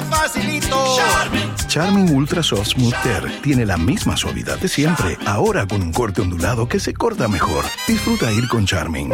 facilito. Charmin Ultra Soft Smooth Tear tiene la misma suavidad de siempre, ahora con un corte ondulado que se corta mejor. Disfruta ir con Charmin.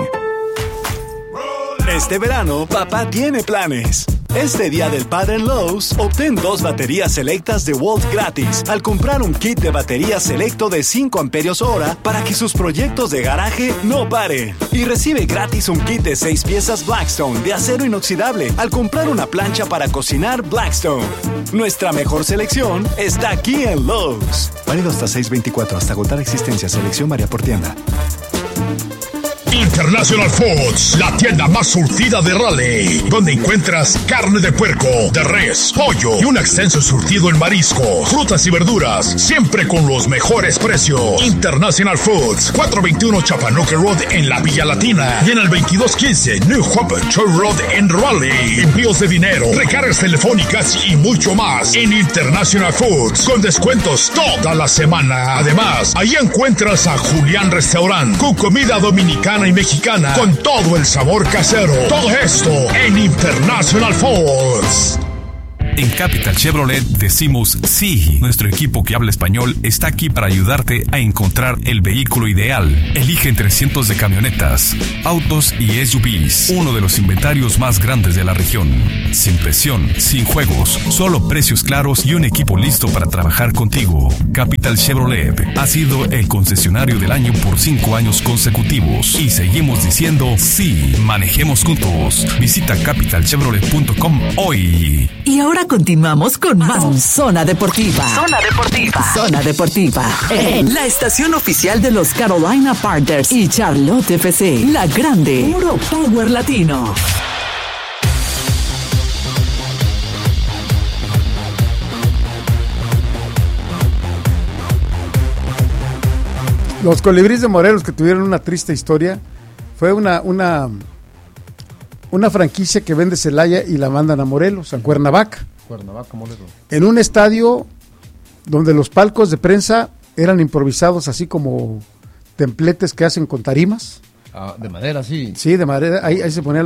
Este verano, papá tiene planes. Este día del padre en Lowe's, obtén 2 baterías selectas de Volt gratis al comprar un kit de batería selecto de 5 amperios hora para que sus proyectos de garaje no paren. Y recibe gratis un kit de 6 piezas Blackstone de acero inoxidable al comprar una plancha para cocinar Blackstone. Nuestra mejor selección está aquí en Lowe's. Válido hasta 6/24, hasta agotar existencia. Selección varía por tienda. International Foods, la tienda más surtida de Raleigh, donde encuentras carne de puerco, de res, pollo y un extenso surtido en mariscos, frutas y verduras, siempre con los mejores precios. International Foods, 421 Chapanuque Road en la Villa Latina y en el 2215 New Hope Trail Road en Raleigh. Envíos de dinero, recargas telefónicas y mucho más en International Foods, con descuentos toda la semana. Además, ahí encuentras a Julián Restaurant, con comida dominicana y mexicana, con todo el sabor casero. Todo esto en International Foods. En Capital Chevrolet decimos sí. Nuestro equipo que habla español está aquí para ayudarte a encontrar el vehículo ideal. Elige entre cientos de camionetas, autos y SUVs. Uno de los inventarios más grandes de la región. Sin presión, sin juegos, solo precios claros y un equipo listo para trabajar contigo. Capital Chevrolet ha sido el concesionario del año por 5 años consecutivos. Y seguimos diciendo sí. Manejemos juntos. Visita capitalchevrolet.com hoy. Y ahora continuamos con más Zona Deportiva. Zona Deportiva. Zona Deportiva. La estación oficial de los Carolina Panthers y Charlotte FC. La grande. Puro Power Latino. Los Colibríes de Morelos, que tuvieron una triste historia, fue una franquicia que vende Celaya y la mandan a Morelos, a Cuernavaca. Morelos. En un estadio donde los palcos de prensa eran improvisados, así como templetes que hacen con tarimas. De madera, sí. Sí, de madera. Ahí se ponían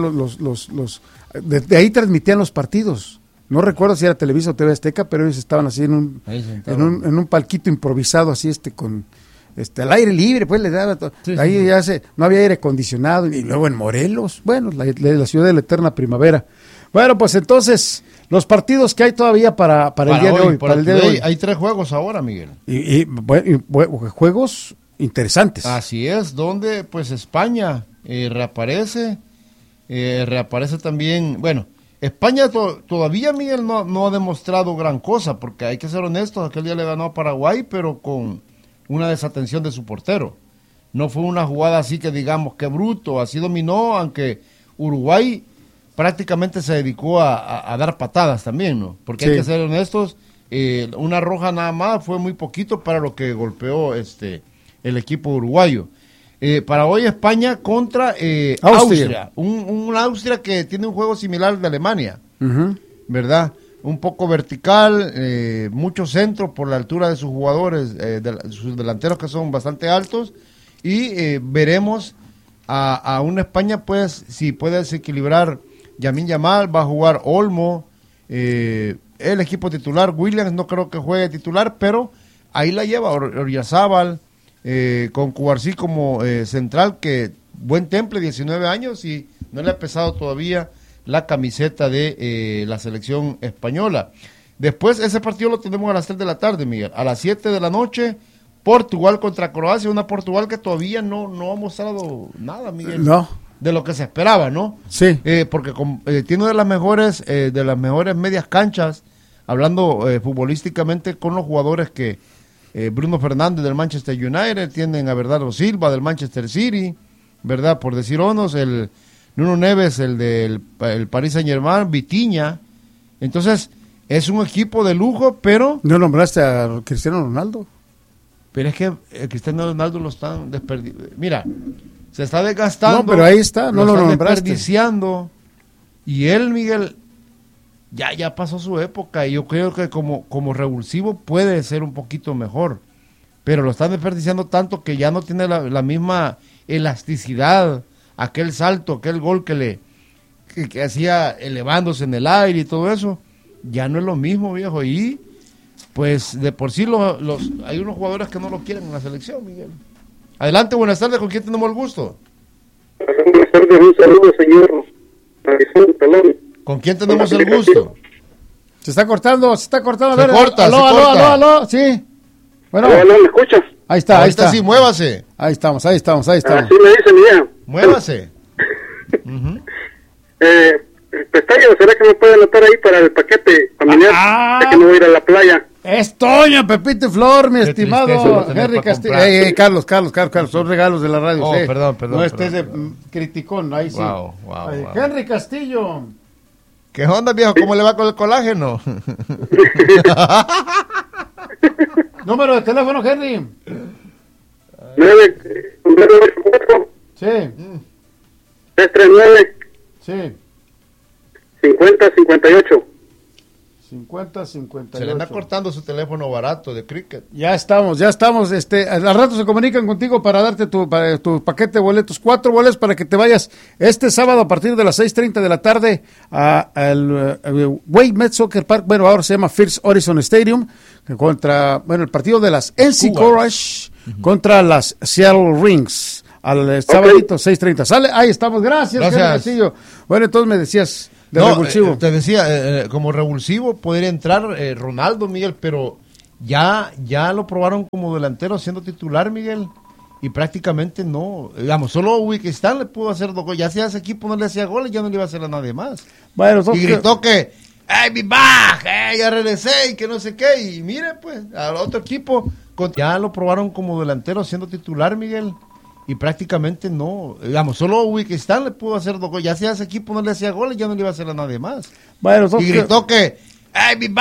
de ahí transmitían los partidos. No recuerdo si era Televisa o TV Azteca, pero ellos estaban así en un palquito improvisado, así con al aire libre, pues le daba todo. Sí, ahí sí. Ya no había aire acondicionado, y luego en Morelos, bueno, la ciudad de la eterna primavera. Bueno, pues entonces, los partidos que hay todavía para el día de hoy. Para el día de hoy. Hay 3 juegos ahora, Miguel. Y juegos interesantes. Así es, donde pues España reaparece también, bueno, España todavía, Miguel, no ha demostrado gran cosa, porque hay que ser honestos, aquel día le ganó a Paraguay, pero con una desatención de su portero. No fue una jugada así que digamos que bruto, así dominó, aunque Uruguay prácticamente se dedicó a dar patadas también, ¿no? Porque sí, hay que ser honestos, una roja nada más fue muy poquito para lo que golpeó el equipo uruguayo. Para hoy España contra Austria. Un Austria que tiene un juego similar al de Alemania, ¿verdad? Un poco vertical, mucho centro por la altura de sus jugadores, sus delanteros que son bastante altos, y veremos a una España, pues, si puede desequilibrar Lamine Yamal, va a jugar Olmo, el equipo titular, Williams no creo que juegue titular, pero ahí la lleva Oryazábal, con Cubarsí como central, que buen temple, 19 años, y no le ha pesado todavía la camiseta de la selección española. Después, ese partido lo tenemos a las 3 de la tarde, Miguel. A las 7 de la noche, Portugal contra Croacia, una Portugal que todavía no ha mostrado nada, Miguel. No. De lo que se esperaba, ¿no? Sí. Porque tiene una de las mejores medias canchas, hablando futbolísticamente, con los jugadores que Bruno Fernández del Manchester United, tienen a Bernardo Silva del Manchester City, ¿verdad? Por decir unos, el Nuno Neves, el del Paris Saint-Germain, Vitinha. Entonces, es un equipo de lujo, pero... ¿No nombraste a Cristiano Ronaldo? Pero es que Cristiano Ronaldo lo están desperdiciando. Mira, se está desgastando. No, pero ahí está, no lo nombraste. Desperdiciando. Y él, Miguel, ya pasó su época, y yo creo que como revulsivo puede ser un poquito mejor. Pero lo están desperdiciando tanto que ya no tiene la misma elasticidad, aquel salto, aquel gol que hacía elevándose en el aire y todo eso, ya no es lo mismo, viejo, y pues de por sí hay unos jugadores que no lo quieren en la selección, Miguel. Adelante, buenas tardes, ¿con quién tenemos el gusto? Buenas tardes, un saludo, señor Alejandro Pelón. ¿Con quién tenemos el gusto? Se está cortando. A Se ver, corta, aló, sí. Bueno, ¿Me escuchas? ahí está. Ahorita sí, muévase. Ahí estamos. Así me dice mi hija. Muévase. Pestaño, ¿será que me puede anotar ahí para el paquete familiar? Ya que me voy a ir a la playa. Es Toño, Pepito y Flor, mi Qué estimado tristeza no tener Henry para Castillo. Carlos, son regalos de la radio. sí. Perdón. No estés de criticón, ahí sí. Wow. Henry Castillo. ¿Qué onda, viejo? ¿Cómo le va con el colágeno? Número de teléfono, Henry. 984 Sí. 339 Sí. 5058. 50-58. Se le anda cortando su teléfono barato de cricket. Ya estamos. Al rato se comunican contigo para darte tu paquete de boletos. 4 boletos para que te vayas este sábado a partir de las 6:30 de la tarde al Waymet Soccer Park. Bueno, ahora se llama First Horizon Stadium. Contra, el partido de las NC Courage contra las Seattle Rings. Al sábado 6:30. ¿Sale? Ahí estamos. Gracias. Henry Castillo. Bueno, entonces me decías... revulsivo. Te decía, como revulsivo podría entrar Ronaldo, Miguel, pero ya lo probaron como delantero siendo titular, Miguel, y prácticamente no, digamos, solo Uzbekistán le pudo hacer 2 goles, ya si a ese equipo no le hacía goles, ya no le iba a hacer a nadie más. Bueno, y gritó que ¡ay, mi baj! Ya regresé y que no sé qué, y mire, pues, al otro equipo, ya lo probaron como delantero siendo titular, Miguel, y prácticamente no, digamos, solo Uzbekistán le pudo hacer 2 goles, ya si a ese equipo no le hacía goles, ya no le iba a hacer a nadie más. Bueno, y gritó que ¡ay, mi